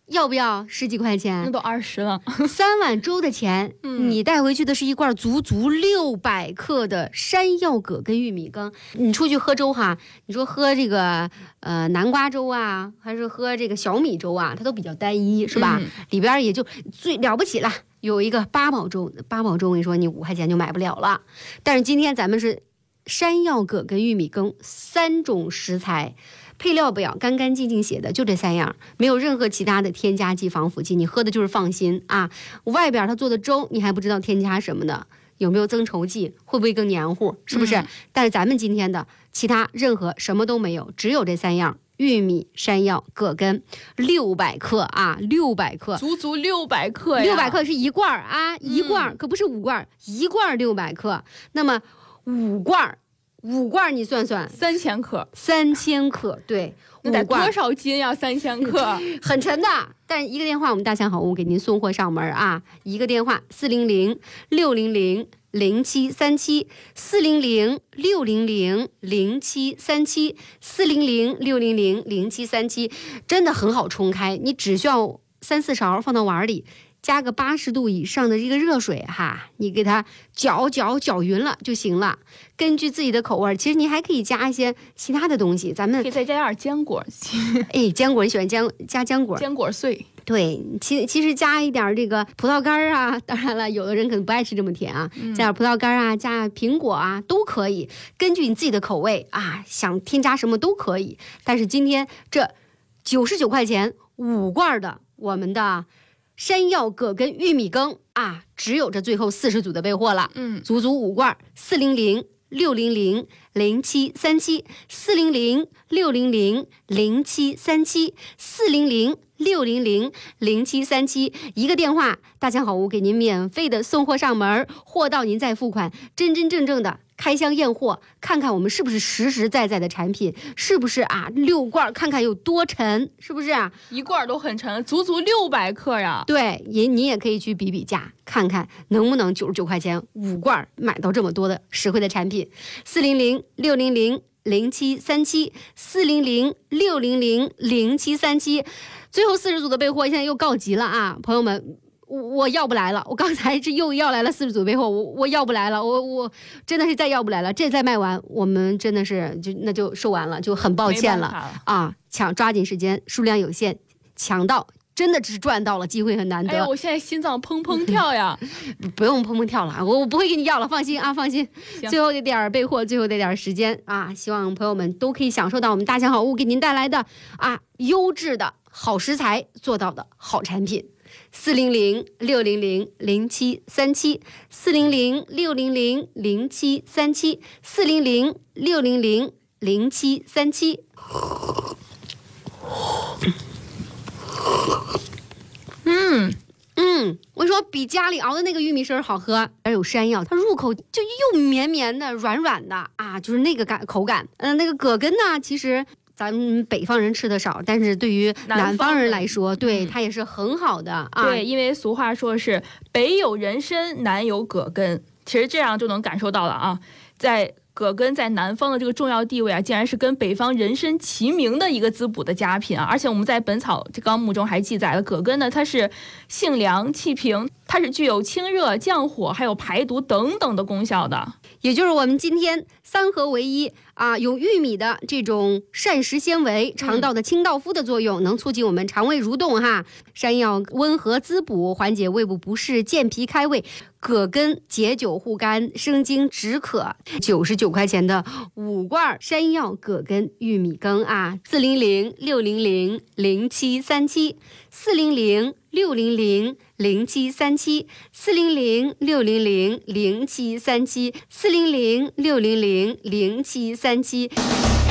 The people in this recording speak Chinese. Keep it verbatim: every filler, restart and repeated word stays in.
要不要十几块钱？ 那都二十了。 三碗粥的钱，嗯、你带回去的是一罐足足六百克的山药葛根玉米羹。你出去喝粥哈，你说喝这个呃南瓜粥啊，还是喝这个小米粥啊，它都比较单一，是吧？嗯、里边也就最了不起了，有一个八宝粥，八宝粥我跟你说，你五块钱就买不了了。但是今天咱们是山药葛根玉米羹三种食材。配料表干干净净写的，就这三样，没有任何其他的添加剂、防腐剂，你喝的就是放心啊。外边他做的粥，你还不知道添加什么的，有没有增稠剂，会不会更黏糊，是不是？嗯、但是咱们今天的其他任何什么都没有，只有这三样：玉米、山药、葛根，六百克啊，六百克， 足足六百克呀！ 六百克是一罐啊，一罐、嗯、可不是五罐，一罐六百克。那么五罐。五罐你算算， 三千克， 三千克，对， 那得多少斤呀？三千克， 很沉的。但是一个电话，我们大象好物给您送货上门啊！一个电话：四零零六零零零七三七，四零零六零零零七三七，四零零六零零零七三七，真的很好冲开，你只需要三四勺放到碗里。加个八十度以上的这个热水哈，你给它搅搅搅匀了就行了。根据自己的口味，其实你还可以加一些其他的东西，咱们可以再加点坚果。 哎，坚果你喜欢加加坚果？ 坚果碎。 对，其其实加一点这个葡萄干啊，当然了，有的人可能不爱吃这么甜啊，加点葡萄干啊，加苹果啊都可以，根据你自己的口味啊，想添加什么都可以。但是今天这九十九块钱五罐的我们的山药葛根玉米羹啊，只有这最后四十组的备货了，嗯，足足五罐，四零零六零零零七三七，四零零六零零零七三七，四零零六零零零七三七，一个电话，大家好物给您免费的送货上门，货到您再付款，真真正正的开箱验货，看看我们是不是实实在在的产品，是不是啊？六罐看看有多沉，是不是啊？ 一罐都很沉，足足六百克呀！ 对，也你也可以去比比价，看看能不能九十九块钱五罐买到这么多的实惠的产品。四零零六零零零七三七，四零零六零零零七三七，最后四十组的备货现在又告急了啊，朋友们。我我要不来了，我刚才是又要来了四十组备货，我我要不来了，我我真的是再要不来了，这再卖完，我们真的是就那就售完了，就很抱歉了, 了啊！抢抓紧时间，数量有限，抢到真的只是赚到了，机会很难得。 哎，我现在心脏砰砰跳呀！ 不用砰砰跳了，我我不会给你要了，放心啊，放心。最后这点备货，最后这点时间啊，希望朋友们都可以享受到我们大象好物给您带来的啊优质的好食材做到的好产品。四零零六零零零七三七，四零零六零零零七三七，四零零六零零零七三七。嗯嗯，我说比家里熬的那个玉米丝好喝，而有山药，它入口就又绵绵的、软软的啊，就是那个感口感。嗯、呃，那个葛根呢，其实。咱们北方人吃的少，但是对于南方人来说，对它也是很好的啊。 对，因为俗话说是北有人参，南有葛根，其实这样就能感受到了啊，在葛根在南方的这个重要地位啊，竟然是跟北方人参齐名的一个滋补的佳品啊！而且我们在《本草纲目》中还记载了，葛根呢，它是性凉气平，它是具有清热降火还有排毒等等的功效的。 也就是我们今天三合为一啊，有玉米的这种膳食纤维，肠道的清道夫的作用，嗯、能促进我们肠胃蠕动哈。山药温和滋补，缓解胃部不适，健脾开胃。葛根解酒护肝，生津止渴。九十九块钱的五罐山药葛根玉米羹啊，四零零六零零零七三七，四零零六零零零七三七，四零零六零零零七三七，四零零六零零零七三七。